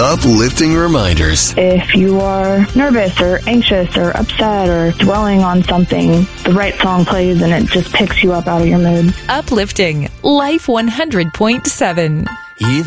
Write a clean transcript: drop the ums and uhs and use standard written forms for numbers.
uplifting reminders. If you are nervous or anxious or upset or dwelling on something, the right song plays and it just picks you up out of your mood. Uplifting Life 100.7.